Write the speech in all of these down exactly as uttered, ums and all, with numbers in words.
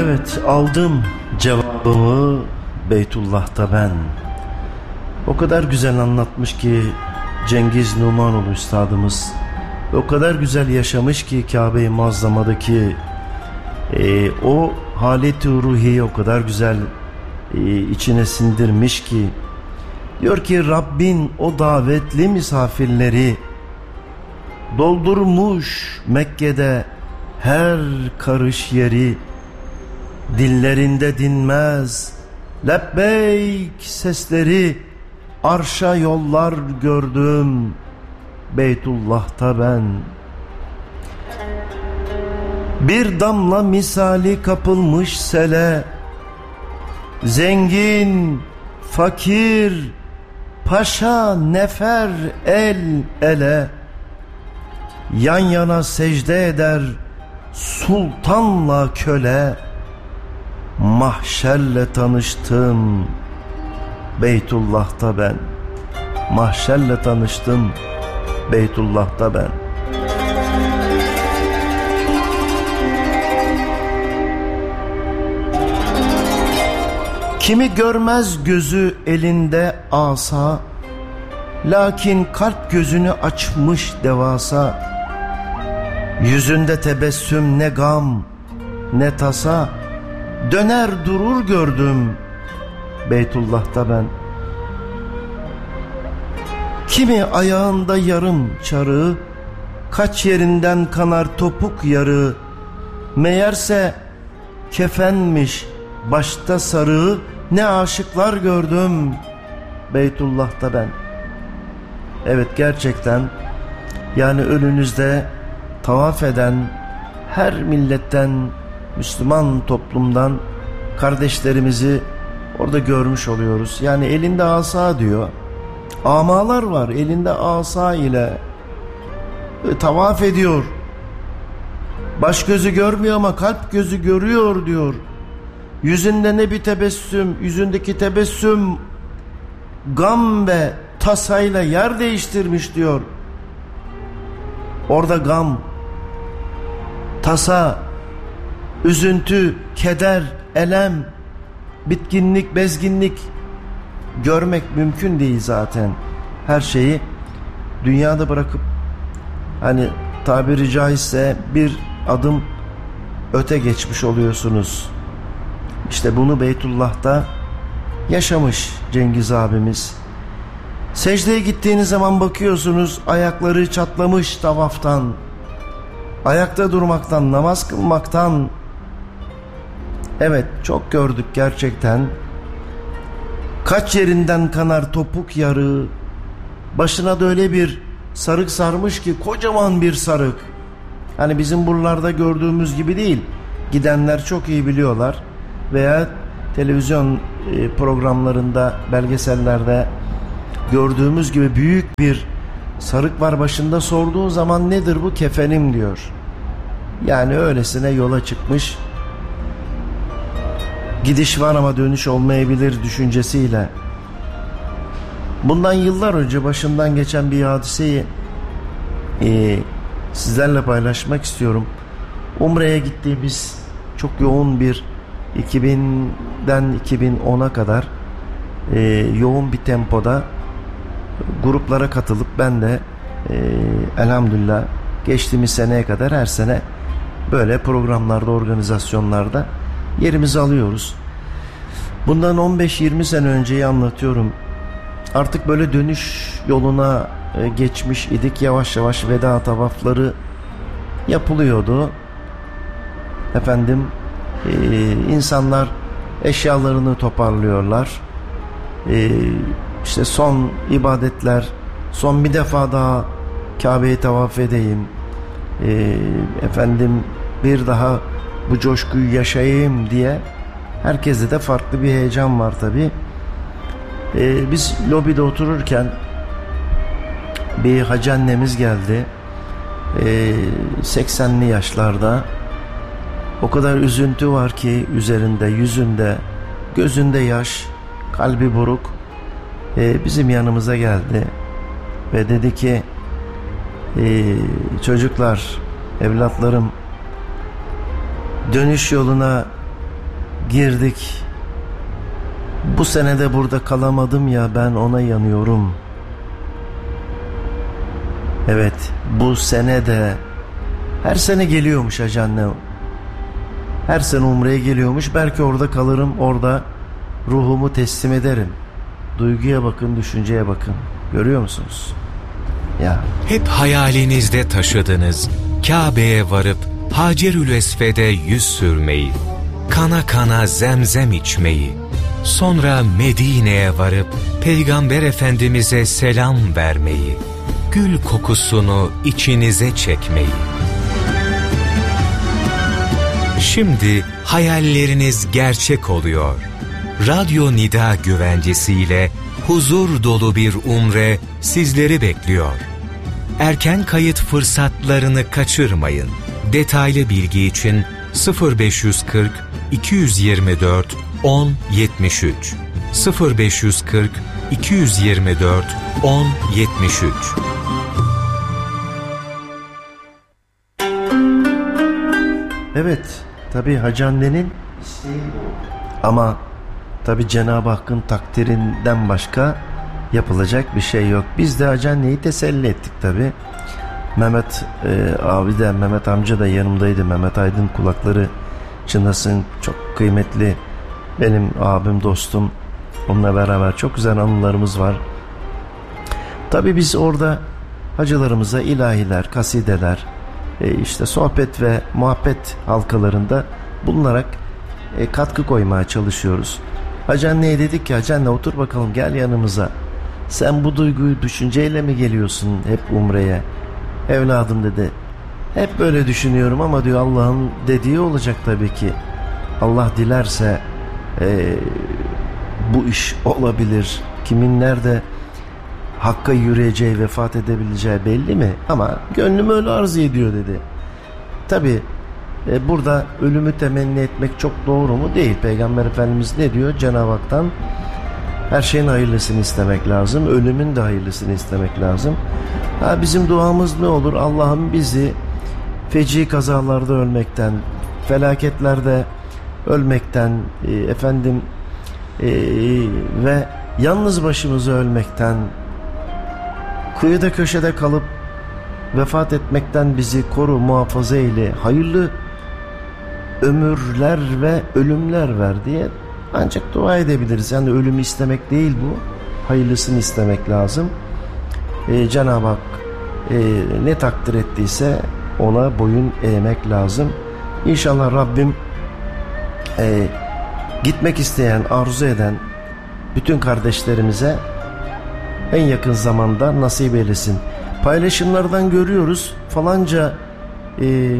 Evet, aldım cevabımı Beytullah'ta ben. O kadar güzel anlatmış ki Cengiz Numanoğlu Üstadımız. O kadar güzel yaşamış ki Kabe-i Muazzama'daki e, o halet-i ruhiyi o kadar güzel e, içine sindirmiş ki. Diyor ki Rabbin o davetli misafirleri doldurmuş Mekke'de her karış yeri. Dillerinde dinmez lebbeyk sesleri, arşa yollar gördüm Beytullah'ta ben. Bir damla misali kapılmış sele, zengin, fakir, paşa, nefer el ele, yan yana secde eder sultanla köle. Mahşerle tanıştım Beytullah'ta ben. Mahşerle tanıştım Beytullah'ta ben. Kimi görmez gözü elinde asa, lakin kalp gözünü açmış devasa. Yüzünde tebessüm ne gam ne tasa, döner durur gördüm Beytullah'ta ben. Kimi ayağında yarım çarığı, kaç yerinden kanar topuk yarığı. Meğerse kefenmiş başta sarığı, ne aşıklar gördüm Beytullah'ta ben. Evet, gerçekten yani önünüzde tavaf eden her milletten, Müslüman toplumdan kardeşlerimizi orada görmüş oluyoruz. Yani elinde asa diyor. Amalar var, elinde asa ile e, tavaf ediyor. Baş gözü görmüyor ama kalp gözü görüyor diyor. Yüzünde ne bir tebessüm, yüzündeki tebessüm gam ve tasayla yer değiştirmiş diyor. Orada gam, tasa, üzüntü, keder, elem, bitkinlik, bezginlik görmek mümkün değil zaten. Her şeyi dünyada bırakıp hani tabiri caizse bir adım öte geçmiş oluyorsunuz. İşte bunu Beytullah'ta yaşamış Cengiz abimiz. Secdeye gittiğiniz zaman bakıyorsunuz ayakları çatlamış tavaftan, ayakta durmaktan, namaz kılmaktan. Evet, çok gördük gerçekten. Kaç yerinden kanar topuk yarığı, başına da öyle bir sarık sarmış ki, kocaman bir sarık. Hani bizim buralarda gördüğümüz gibi değil. Gidenler çok iyi biliyorlar. Veya televizyon programlarında, belgesellerde gördüğümüz gibi büyük bir sarık var başında. Sorduğun zaman nedir bu? Kefenim diyor. Yani öylesine yola çıkmış. Gidiş var ama dönüş olmayabilir düşüncesiyle. Bundan yıllar önce başımdan geçen bir hadiseyi e, sizlerle paylaşmak istiyorum. Umre'ye gittiğimiz çok yoğun bir iki binden iki bin ona kadar e, yoğun bir tempoda gruplara katılıp ben de e, elhamdülillah geçtiğimiz seneye kadar her sene böyle programlarda, organizasyonlarda yerimizi alıyoruz. Bundan on beş yirmi sene önceyi anlatıyorum. Artık böyle dönüş yoluna e, geçmiş idik. Yavaş yavaş veda tavafları yapılıyordu. Efendim e, insanlar eşyalarını toparlıyorlar. E, işte son ibadetler, son bir defa daha Kabe'yi tavaf edeyim. E, efendim bir daha bu coşkuyu yaşayayım diye herkeste de farklı bir heyecan var tabi. Ee, biz lobide otururken bir hacı annemiz geldi. Ee, seksenli yaşlarda. O kadar üzüntü var ki üzerinde, yüzünde, gözünde yaş, kalbi buruk. Ee, bizim yanımıza geldi ve dedi ki ee, çocuklar, evlatlarım, dönüş yoluna girdik. Bu sene de burada kalamadım ya, ben ona yanıyorum. Evet, bu sene de her sene geliyormuş hacı anne. Her sene Umre'ye geliyormuş. Belki orada kalırım, orada ruhumu teslim ederim. Duyguya bakın, düşünceye bakın. Görüyor musunuz? Ya. Hep hayalinizde taşıdınız Kabe'ye varıp Hacerül Esved'e yüz sürmeyi, kana kana zemzem içmeyi, sonra Medine'ye varıp Peygamber Efendimiz'e selam vermeyi, gül kokusunu içinize çekmeyi. Şimdi hayalleriniz gerçek oluyor. Radyo Nida güvencesiyle huzur dolu bir umre sizleri bekliyor. Erken kayıt fırsatlarını kaçırmayın. Detaylı bilgi için sıfır beş yüz kırk iki yüz yirmi dört on yetmiş üç sıfır beş yüz kırk iki yüz yirmi dört on yetmiş üç. Evet, tabii hacı annenin isteği bu. Ama tabii Cenab-ı Hakk'ın takdirinden başka yapılacak bir şey yok. Biz de hacı anneyi teselli ettik tabii. Mehmet e, abi de, Mehmet amca da yanımdaydı. Mehmet Aydın, kulakları çınlasın, çok kıymetli benim abim, dostum. Onunla beraber çok güzel anılarımız var. Tabii biz orada hacılarımıza ilahiler, kasideler, e, işte sohbet ve muhabbet halkalarında bulunarak e, katkı koymaya çalışıyoruz. Hacı anneye dedik ki, hacı anne otur bakalım, gel yanımıza. Sen bu duyguyu, düşünceyle mi geliyorsun hep Umre'ye? Evladım dedi, hep böyle düşünüyorum ama diyor Allah'ın dediği olacak tabii ki. Allah dilerse e, bu iş olabilir. Kimin nerede Hakk'a yürüyeceği, vefat edebileceği belli mi? Ama gönlüm öyle arzu ediyor dedi. Tabii e, burada ölümü temenni etmek çok doğru mu? Değil. Peygamber Efendimiz ne diyor? Cenab-ı Hak'tan her şeyin hayırlısını istemek lazım. Ölümün de hayırlısını istemek lazım. Ha, bizim duamız ne olur? Allah'ım bizi feci kazalarda ölmekten, felaketlerde ölmekten, e, efendim e, ve yalnız başımıza ölmekten, kıyıda köşede kalıp vefat etmekten bizi koru, muhafaza eyle, hayırlı ömürler ve ölümler ver diye ancak dua edebiliriz. Yani ölümü istemek değil bu, hayırlısını istemek lazım. Ee, Cenab-ı Hak e, ne takdir ettiyse ona boyun eğmek lazım. İnşallah Rabbim e, gitmek isteyen, arzu eden bütün kardeşlerimize en yakın zamanda nasip eylesin. Paylaşımlardan görüyoruz, falanca e,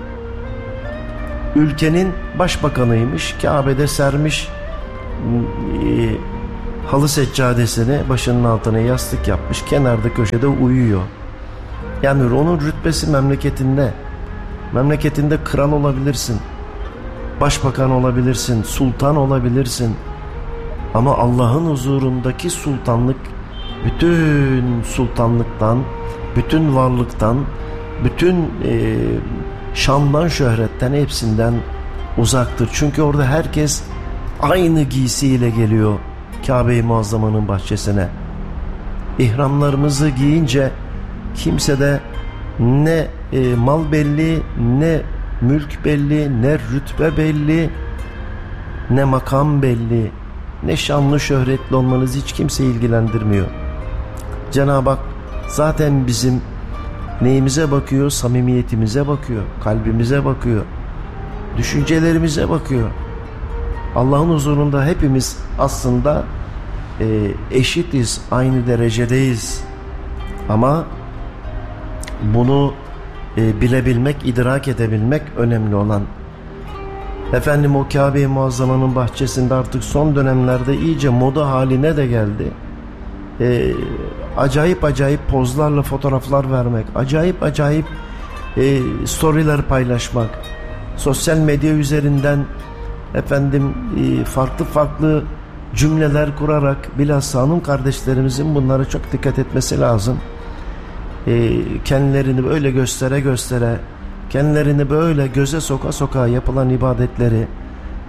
ülkenin başbakanıymış, Kabe'de sermiş e, halı seccadesini, başının altına yastık yapmış, kenarda köşede uyuyor. Yani onun rütbesi memleketinde. Memleketinde kral olabilirsin, başbakan olabilirsin, sultan olabilirsin. Ama Allah'ın huzurundaki sultanlık bütün sultanlıktan, bütün varlıktan, bütün e, şandan, şöhretten, hepsinden uzaktır. Çünkü orada herkes aynı giysiyle geliyor Kabe-i Muazzama'nın bahçesine. İhramlarımızı giyince kimsede ne e, mal belli, ne mülk belli, ne rütbe belli, ne makam belli, ne şanlı şöhretli olmanız hiç kimseyi ilgilendirmiyor. Cenab-ı Hak zaten bizim neyimize bakıyor? Samimiyetimize bakıyor, kalbimize bakıyor, düşüncelerimize bakıyor. Allah'ın huzurunda hepimiz aslında e, eşitiz, aynı derecedeyiz. Ama bunu e, bilebilmek, idrak edebilmek önemli olan. Efendim o Kabe-i Muazzama'nın bahçesinde artık son dönemlerde iyice moda haline de geldi. E, acayip acayip pozlarla fotoğraflar vermek, acayip acayip e, storyler paylaşmak, sosyal medya üzerinden efendim e, farklı farklı cümleler kurarak, bilhassa hanım kardeşlerimizin bunlara çok dikkat etmesi lazım. E, kendilerini böyle göstere göstere, kendilerini böyle göze soka soka yapılan ibadetleri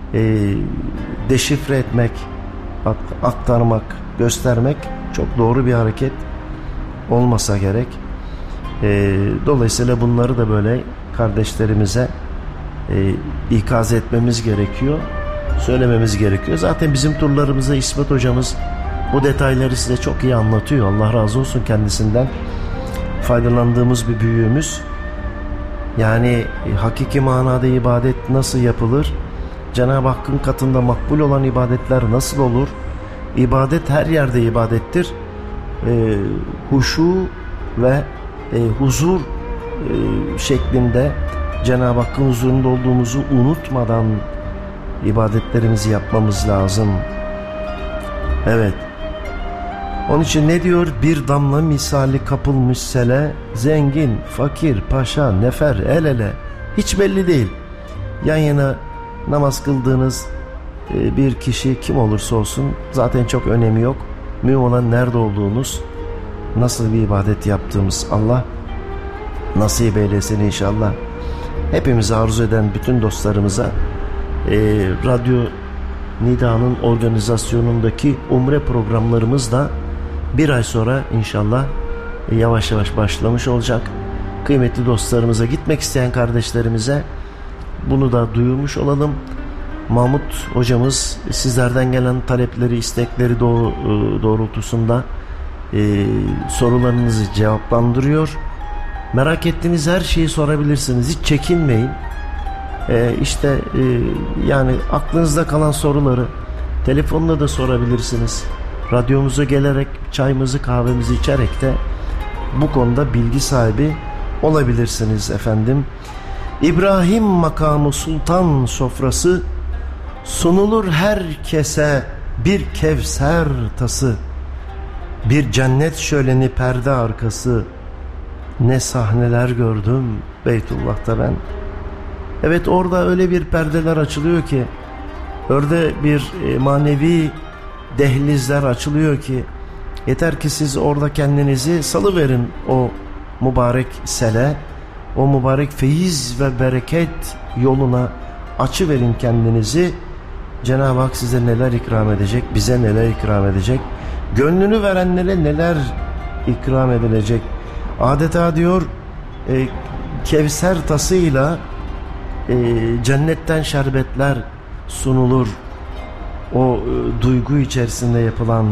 e, deşifre etmek, aktarmak, göstermek çok doğru bir hareket olmasa gerek. E, dolayısıyla bunları da böyle kardeşlerimize e, ikaz etmemiz gerekiyor, söylememiz gerekiyor. Zaten bizim turlarımızda İsmet hocamız bu detayları size çok iyi anlatıyor. Allah razı olsun kendisinden. Faydalandığımız bir büyüğümüz. Yani e, hakiki manada ibadet nasıl yapılır? Cenab-ı Hakk'ın katında makbul olan ibadetler nasıl olur? İbadet her yerde ibadettir. E, huşu ve e, huzur e, şeklinde Cenab-ı Hakk'ın huzurunda olduğumuzu unutmadan ibadetlerimizi yapmamız lazım. Evet. Onun için ne diyor? Bir damla misali kapılmış sele, zengin, fakir, paşa, nefer, el ele. Hiç belli değil. Yan yana namaz kıldığınız bir kişi kim olursa olsun zaten çok önemi yok. Mühim olan nerede olduğunuz, nasıl bir ibadet yaptığımız. Allah nasip eylesin inşallah. Hepimizi arzu eden bütün dostlarımıza e, Radyo Nida'nın organizasyonundaki umre programlarımız da bir ay sonra inşallah e, yavaş yavaş başlamış olacak. Kıymetli dostlarımıza, gitmek isteyen kardeşlerimize bunu da duyurmuş olalım. Mahmut hocamız sizlerden gelen talepleri, istekleri doğrultusunda e, sorularınızı cevaplandırıyor. Merak ettiğiniz her şeyi sorabilirsiniz. Hiç çekinmeyin. E, işte e, yani aklınızda kalan soruları telefonla da sorabilirsiniz. Radyomuza gelerek çayımızı, kahvemizi içerek de bu konuda bilgi sahibi olabilirsiniz efendim. İbrahim makamı sultan sofrası, sunulur herkese bir kevser tası, bir cennet şöleni perde arkası, ne sahneler gördüm Beytullah'ta ben. Evet, orada öyle bir perdeler açılıyor ki, orada bir manevi dehlizler açılıyor ki, yeter ki siz orada kendinizi salıverin o mübarek sele, o mübarek feyiz ve bereket yoluna açıverin kendinizi. Cenab-ı Hak size neler ikram edecek, bize neler ikram edecek, gönlünü verenlere neler ikram edilecek. Adeta diyor e, Kevser tasıyla e, cennetten şerbetler sunulur. O e, duygu içerisinde yapılan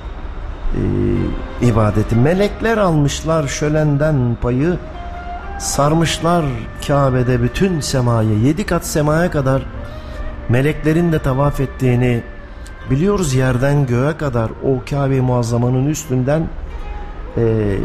e, ibadeti. Melekler almışlar şölenden payı, sarmışlar Kabe'de bütün semayı. Yedi kat semaya kadar meleklerin de tavaf ettiğini biliyoruz. Yerden göğe kadar o Kabe-i Muazzama'nın üstünden e,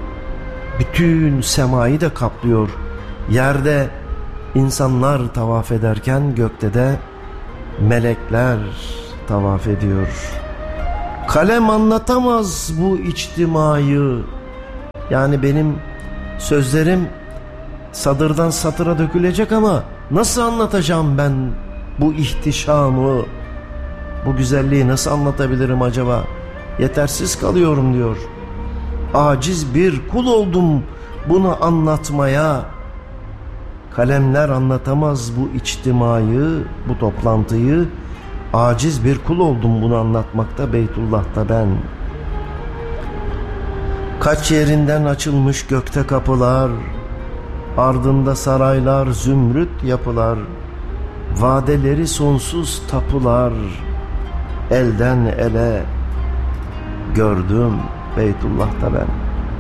bütün semayı da kaplıyor. Yerde insanlar tavaf ederken gökte de melekler tavaf ediyor. Kalem anlatamaz bu içtimayı. Yani benim sözlerim sadırdan satıra dökülecek ama nasıl anlatacağım ben bu ihtişamı, bu güzelliği nasıl anlatabilirim acaba? Yetersiz kalıyorum diyor. Aciz bir kul oldum bunu anlatmaya. Kalemler anlatamaz bu içtimayı, bu toplantıyı. Aciz bir kul oldum bunu anlatmakta Beytullah'ta ben. Kaç yerinden açılmış gökte kapılar, ardında saraylar, zümrüt yapılar, vadeleri sonsuz tapular, elden ele gördüm Beytullah'ta ben.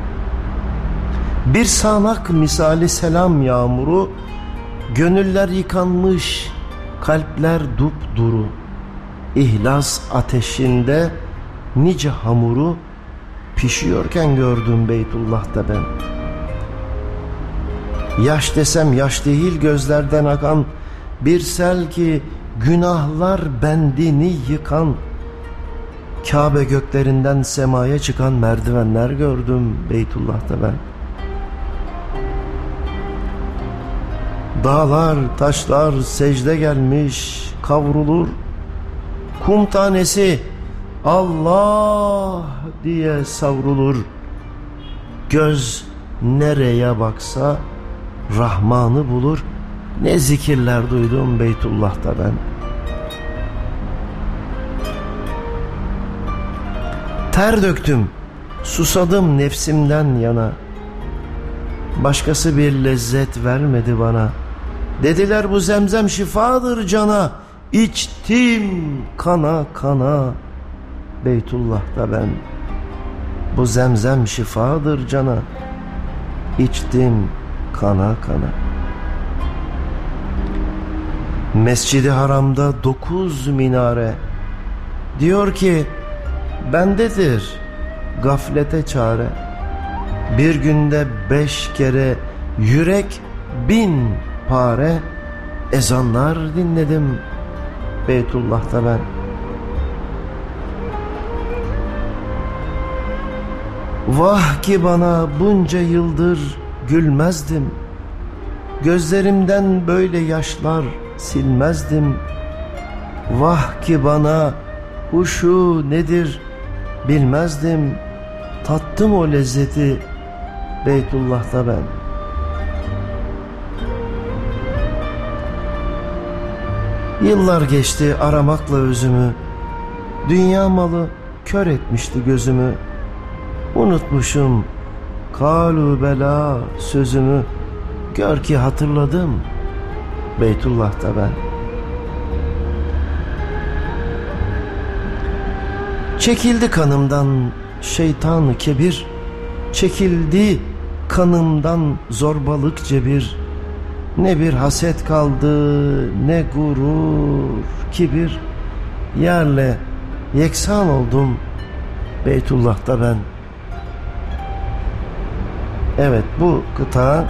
Bir sağanak misali selam yağmuru, gönüller yıkanmış, kalpler dupduru, İhlas ateşinde nice hamuru pişiyorken gördüm Beytullah'ta ben. Yaş desem yaş değil, gözlerden akan bir sel ki günahlar bendini yıkan, Kabe göklerinden semaya çıkan merdivenler gördüm Beytullah'ta ben. Dağlar, taşlar secde gelmiş, kavrulur. Kum tanesi Allah diye savrulur. Göz nereye baksa Rahman'ı bulur. Ne zikirler duydum Beytullah'ta ben. Ter döktüm, susadım nefsimden yana. Başkası bir lezzet vermedi bana. Dediler bu zemzem şifadır cana. İçtim kana kana. Beytullah'ta ben. Bu zemzem şifadır cana. İçtim kana kana. Mescid-i Haram'da dokuz minare. Diyor ki bendedir gaflete çare. Bir günde beş kere yürek bin pare. Ezanlar dinledim Beytullah'ta ben. Vah ki bana bunca yıldır gülmezdim. Gözlerimden böyle yaşlar silmezdim. Vah ki bana huşu nedir bilmezdim. Tattım o lezzeti Beytullah'ta ben. Yıllar geçti aramakla özümü. Dünya malı kör etmişti gözümü. Unutmuşum kalu bela sözümü. Gör ki hatırladım Beytullah'ta ben. Çekildi kanımdan şeytan kebir. Çekildi kanımdan zorbalık cebir. Ne bir haset kaldı ne gurur kibir. Yerle yeksan oldum Beytullah'ta ben. Evet, bu kıta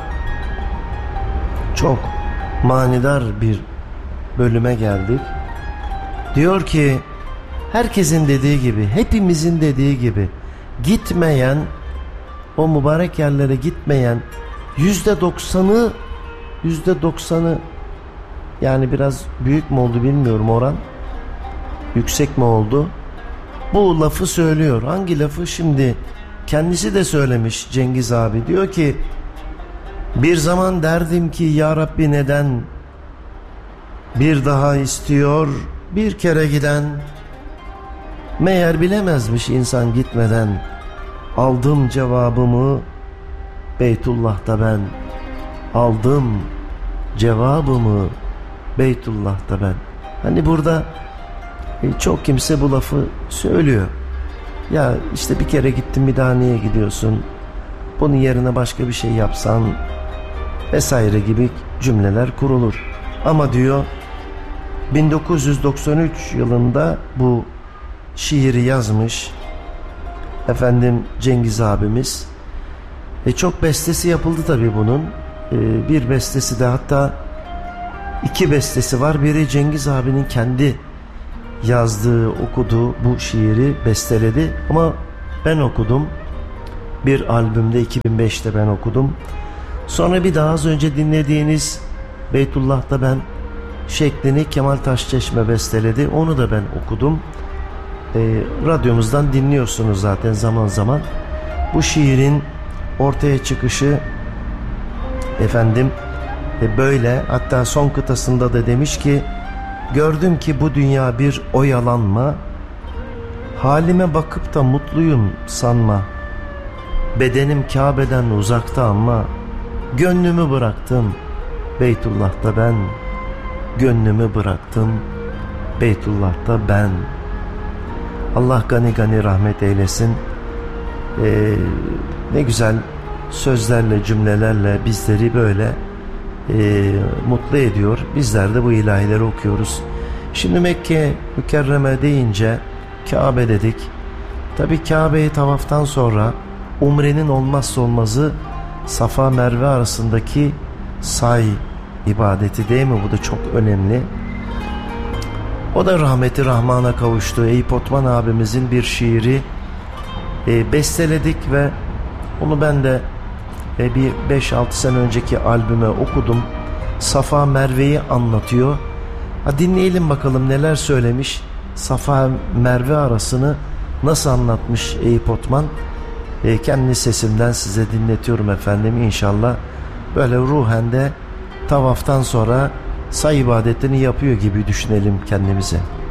çok manidar bir bölüme geldik. Diyor ki herkesin dediği gibi, hepimizin dediği gibi gitmeyen, o mübarek yerlere gitmeyen yüzde doksanı yüzde doksanı yani biraz büyük mü oldu bilmiyorum oran, yüksek mi oldu, bu lafı söylüyor. Hangi lafı? Şimdi kendisi de söylemiş Cengiz abi. Diyor ki bir zaman derdim ki ya Rabbi neden bir daha istiyor bir kere giden. Meğer bilemezmiş insan gitmeden. Aldım cevabımı Beytullah'ta ben. Aldım cevabımı Beytullah'ta ben. Hani burada e, çok kimse bu lafı söylüyor. Ya işte bir kere gittin bir daha niye gidiyorsun? Bunun yerine başka bir şey yapsan vesaire gibi cümleler kurulur. Ama diyor bin dokuz yüz doksan üç yılında bu şiiri yazmış efendim Cengiz abimiz. E çok bestesi yapıldı tabii bunun. E, bir bestesi de, hatta iki bestesi var. Biri Cengiz abinin kendi yazdığı, okuduğu bu şiiri besteledi. Ama ben okudum. Bir albümde iki bin beşte ben okudum. Sonra bir daha az önce dinlediğiniz Beytullah'ta ben şeklini Kemal Taşçeşme besteledi. Onu da ben okudum. E, radyomuzdan dinliyorsunuz zaten zaman zaman. Bu şiirin ortaya çıkışı efendim e, böyle. Hatta son kıtasında da demiş ki gördüm ki bu dünya bir oyalanma. Halime bakıp da mutluyum sanma. Bedenim Kabe'den uzakta ama gönlümü bıraktım Beytullah'ta ben. Gönlümü bıraktım Beytullah'ta ben. Allah gani gani rahmet eylesin. Ee, ne güzel sözlerle, cümlelerle bizleri böyle e, mutlu ediyor. Bizler de bu ilahileri okuyoruz. Şimdi Mekke mükerreme deyince Kabe dedik. Tabi Kabe'yi tavaftan sonra umrenin olmazsa olmazı Safa Merve arasındaki say ibadeti değil mi? Bu da çok önemli. O da rahmeti Rahman'a kavuştu. Eyüp Otman abimizin bir şiiri e, besteledik ve onu ben de e, bir beş altı sene önceki albüme okudum. Safa Merve'yi anlatıyor. Ha, dinleyelim bakalım neler söylemiş. Safa Merve arasını nasıl anlatmış Eyüp Otman. E, kendi sesimden size dinletiyorum efendim. İnşallah böyle ruhen de tavaftan sonra say ibadetini yapıyor gibi düşünelim kendimize.